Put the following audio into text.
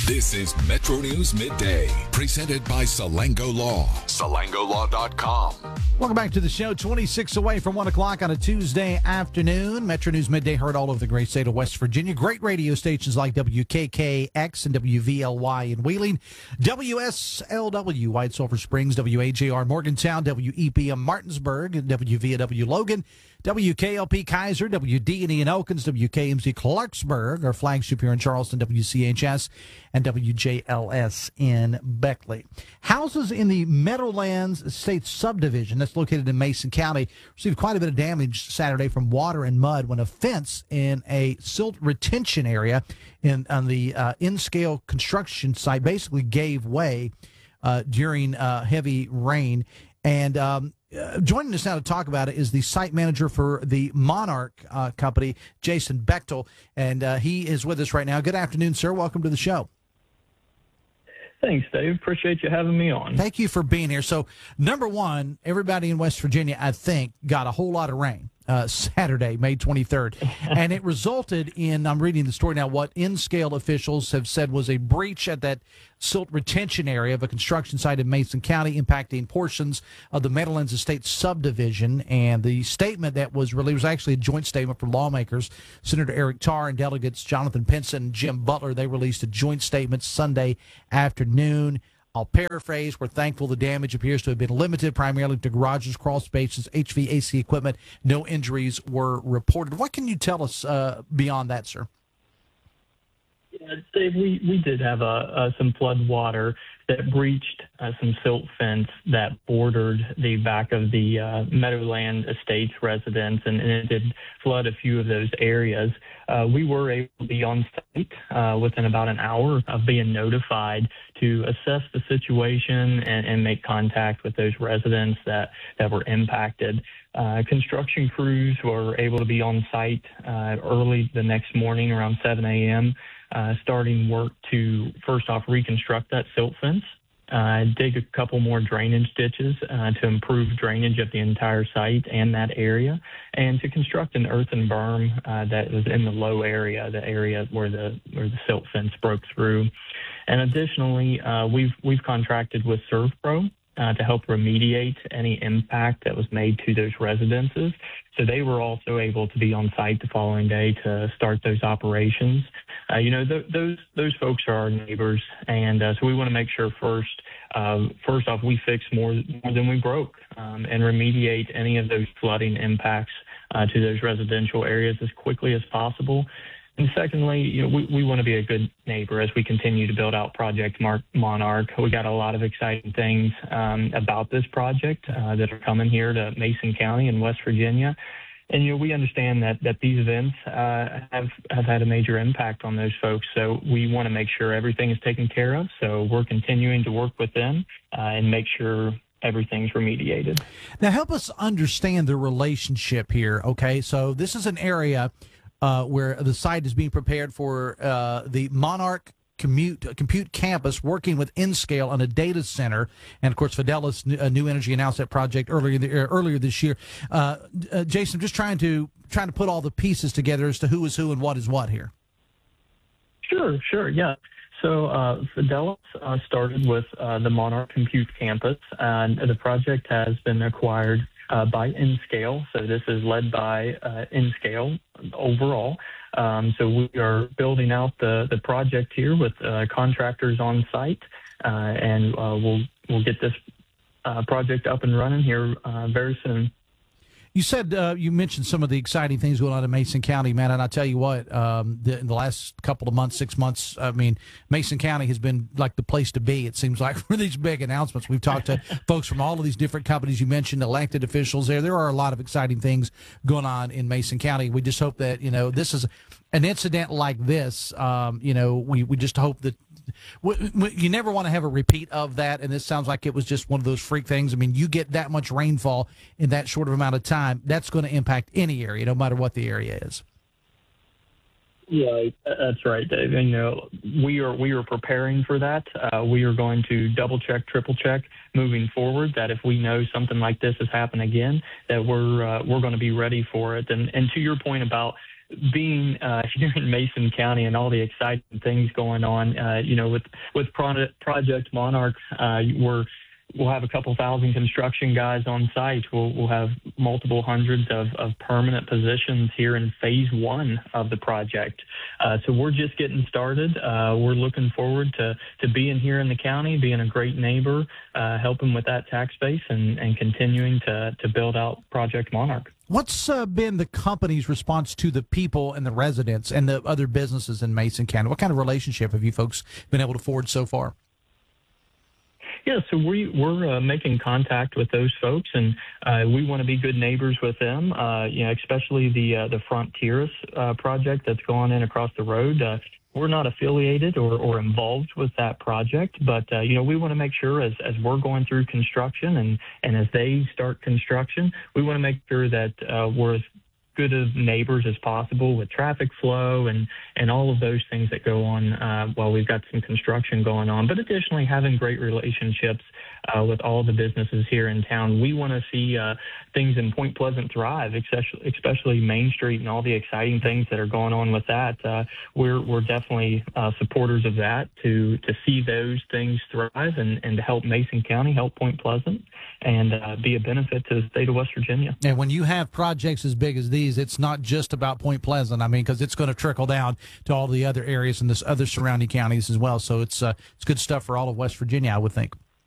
This is Metro News Midday, presented by Salango Law. SalangoLaw.com. Welcome back to the show. 26 away from 1 o'clock on a Tuesday afternoon. Metro News Midday heard all over the great state of West Virginia. Great radio stations like WKKX and WVLY in Wheeling, WSLW White Sulphur Springs, WAJR Morgantown, WEPM Martinsburg, WVW Logan, WKLP Kaiser, WD&E in Elkins, WKMZ Clarksburg, our flagship here in Charleston, WCHS, and WJLS in Beckley. Houses in the Meadowlands Estate subdivision that's located in Mason County received quite a bit of damage Saturday from water and mud when a fence in a silt retention area on the in-scale construction site basically gave way during heavy rain. And joining us now to talk about it is the site manager for the Monarch Company, Jason Bechtel, and he is with us right now. Good afternoon, sir. Welcome to the show. Thanks, Dave. Appreciate you having me on. Thank you for being here. So, number one, everybody in West Virginia, I think, got a whole lot of rain Saturday, May 23rd. And it resulted in, I'm reading the story now, what in-scale officials have said was a breach at that silt retention area of a construction site in Mason County, impacting portions of the Meadowlands Estate subdivision. And the statement that was released was actually a joint statement from lawmakers. Senator Eric Tarr and delegates Jonathan Pinson and Jim Butler, they released a joint statement Sunday afternoon. I'll paraphrase. We're thankful the damage appears to have been limited primarily to garages, crawl spaces, HVAC equipment. No injuries were reported. What can you tell us beyond that, sir? Yeah, Dave, we did have some flood water that breached some silt fence that bordered the back of the Meadowland Estates residence, and it did flood a few of those areas. We were able to be on site within about an hour of being notified to assess the situation and make contact with those residents that were impacted. Construction crews were able to be on site early the next morning around 7 a.m., starting work to, first off, reconstruct that silt fence, dig a couple more drainage ditches to improve drainage of the entire site and that area, and to construct an earthen berm that was in the low area, the area where the silt fence broke through. And additionally, we've contracted with ServPro to help remediate any impact that was made to those residences. So they were also able to be on site the following day to start those operations. Those folks are our neighbors, and so we want to make sure first off we fix more than we broke and remediate any of those flooding impacts to those residential areas as quickly as possible. And secondly, we want to be a good neighbor as we continue to build out Project Monarch. We got a lot of exciting things about this project that are coming here to Mason County in West Virginia. And, we understand that these events have had a major impact on those folks. So we want to make sure everything is taken care of. So we're continuing to work with them and make sure everything's remediated. Now, help us understand the relationship here. Okay, so this is an area where the site is being prepared for the Monarch Compute Campus, working with Nscale on a data center, and of course Fidelis New Energy announced that project earlier this year. Jason, just trying to put all the pieces together as to who is who and what is what here. Sure, yeah. So Fidelis started with the Monarch Compute Campus, and the project has been acquired by Nscale. So this is led by Nscale overall. So we are building out the project here with contractors on site, and we'll get this project up and running here very soon. You said you mentioned some of the exciting things going on in Mason County, man, and I tell you what, in the last couple of months, 6 months, I mean, Mason County has been like the place to be, it seems like, for these big announcements. We've talked to folks from all of these different companies you mentioned, elected officials there. There are a lot of exciting things going on in Mason County. We just hope that, this is an incident like this. We just hope that you never want to have a repeat of that, and this sounds like it was just one of those freak things. I mean, you get that much rainfall in that short of amount of time, that's going to impact any area, no matter what the area is. Yeah, that's right, Dave. And, we are preparing for that. We are going to double check, triple check moving forward, that if we know something like this has happened again, that we're going to be ready for it. And to your point about being here in Mason County and all the exciting things going on, with Project Monarch, we'll have a couple thousand construction guys on site. We'll have multiple hundreds of permanent positions here in phase 1 of the project. So we're just getting started. We're looking forward to being here in the county, being a great neighbor, helping with that tax base, and continuing to build out Project Monarch. What's been the company's response to the people and the residents and the other businesses in Mason County? What kind of relationship have you folks been able to forge so far? Yeah, so we're making contact with those folks, and we want to be good neighbors with them. Especially the Frontieres project that's going in across the road. We're not affiliated or involved with that project, but we want to make sure as we're going through construction and as they start construction, we want to make sure that we're as good of neighbors as possible with traffic flow and all of those things that go on while we've got some construction going on. But additionally, having great relationships with all the businesses here in town. We want to see things in Point Pleasant thrive, especially Main Street and all the exciting things that are going on with that. We're definitely supporters of that, to see those things thrive and to help Mason County, help Point Pleasant, and be a benefit to the state of West Virginia. And when you have projects as big as these, it's not just about Point Pleasant. I mean, because it's going to trickle down to all the other areas and this other surrounding counties as well. So it's good stuff for all of West Virginia, I would think.